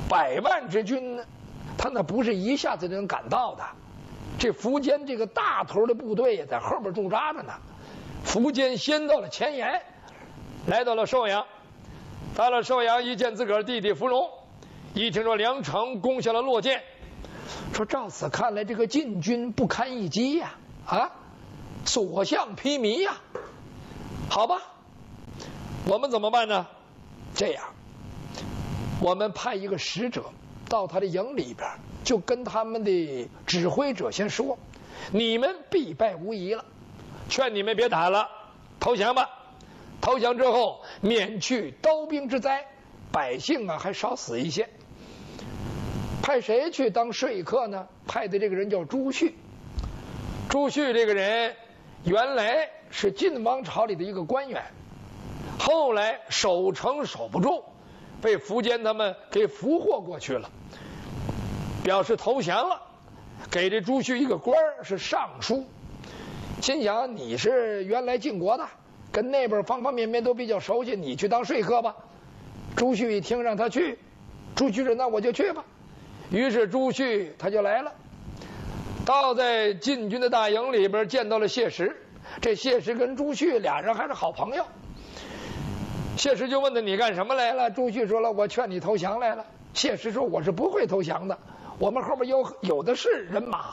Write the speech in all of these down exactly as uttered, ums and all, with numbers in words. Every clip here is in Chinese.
百万之军呢，他那不是一下子就能赶到的。这苻坚这个大头的部队也在后边驻扎着呢。苻坚先到了前沿，来到了寿阳。到了寿阳，一见自个儿弟弟苻融，一听说梁成攻下了洛涧，说照此看来，这个晋军不堪一击呀！啊，所向披靡呀！好吧，我们怎么办呢？这样，我们派一个使者到他的营里边，就跟他们的指挥者先说：你们必败无疑了，劝你们别打了，投降吧。投降之后，免去刀兵之灾，百姓啊还少死一些。派谁去当说客呢？派的这个人叫朱旭。朱旭这个人原来是晋王朝里的一个官员，后来守城守不住，被苻坚他们给俘获过去了，表示投降了，给这朱旭一个官儿是尚书。心想你是原来晋国的，跟那边方方面面都比较熟悉，你去当说客吧。朱旭一听让他去，朱旭说那我就去吧。于是朱旭他就来了，到在晋军的大营里边见到了谢石。这谢石跟朱旭俩人还是好朋友。谢石就问他你干什么来了？朱旭说了我劝你投降来了。谢石说我是不会投降的，我们后边有有的是人马。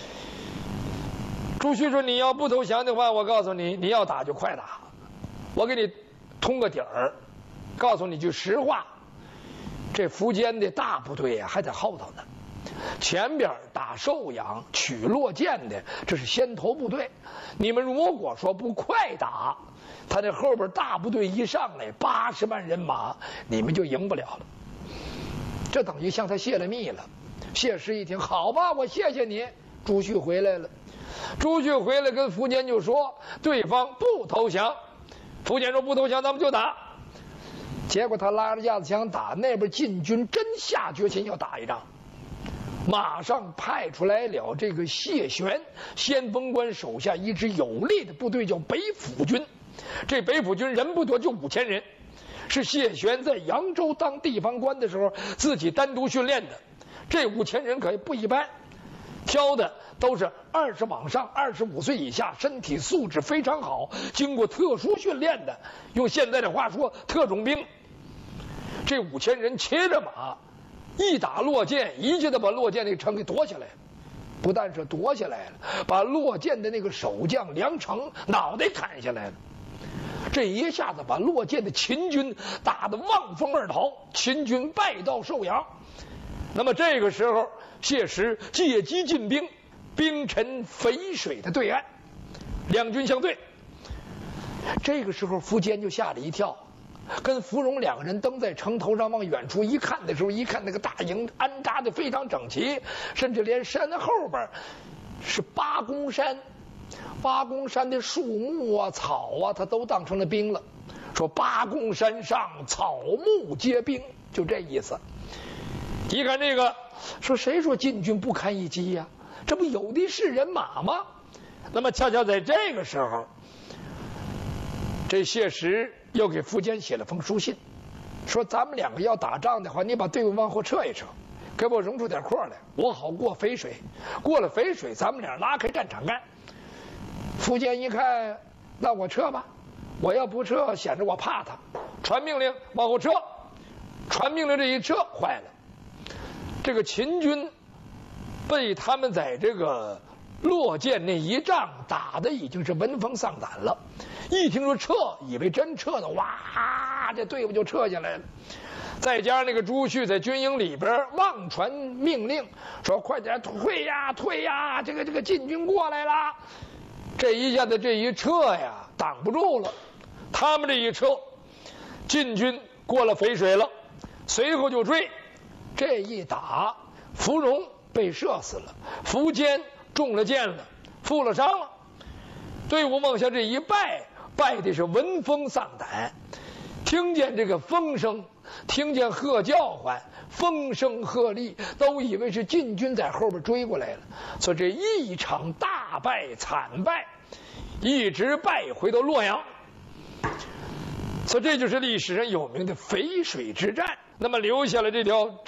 朱旭说你要不投降的话，我告诉你，你要打就快打，我给你通个底儿，告诉你句实话，这苻坚的大部队啊还在后头呢，前边打寿阳取洛涧的这是先头部队，你们如果说不快打，他这后边大部队一上来八十万人马，你们就赢不了了。这等于向他泄了密了。谢石一听，好吧，我谢谢你。朱旭回来了，朱旭回来跟苻坚就说对方不投降。苻坚说不投降咱们就打。结果他拉着架子枪打，那边晋军真下决心要打一仗，马上派出来了这个谢玄，先锋官手下一支有力的部队叫北府军。这北府军人不多，就五千人，是谢玄在扬州当地方官的时候自己单独训练的。这五千人可不一般，挑的都是二十往上、二十五岁以下，身体素质非常好，经过特殊训练的，用现在的话说，特种兵。这五千人骑着马，一打洛涧，一下子把洛涧那个城给夺下来了。不但是夺下来了，把洛涧的那个守将梁成脑袋砍下来了。这一下子把洛涧的秦军打得望风而逃，秦军败到寿阳。那么这个时候，谢石借机进兵，兵沉淝水的对岸，两军相对。这个时候苻坚就吓了一跳，跟苻融两个人登在城头上，往远处一看的时候，一看那个大营安扎的非常整齐，甚至连山后边是八公山，八公山的树木啊草啊他都当成了兵了，说八公山上草木皆兵，就这意思。一看这个，说谁说晋军不堪一击呀、啊？这不有的是人马吗？那么恰巧在这个时候，这谢石又给苻坚写了封书信，说咱们两个要打仗的话，你把队伍往后撤一撤，给我容出点空来，我好过淝水。过了淝水，咱们俩拉开战场干。苻坚一看，那我撤吧，我要不撤，显得我怕他。传命令往后撤，传命令这一撤，坏了。这个秦军被他们在这个洛涧那一仗打的已经是闻风丧胆了，一听说撤，以为真撤的，哇，这队伍就撤下来了。再加上那个朱旭在军营里边妄传命令，说快点退呀退呀，这个这个晋军过来了。这一下子这一撤呀，挡不住了。他们这一撤，晋军过了淝水了，随后就追。这一打，苻融被射死了，苻坚中了箭了，负了伤了。队伍往下这一败，败的是闻风丧胆。听见这个风声，听见鹤叫唤，风声鹤唳，都以为是晋军在后边追过来了。所以这一场大败惨败，一直败回到洛阳。所以这就是历史上有名的淝水之战。那么留下了这条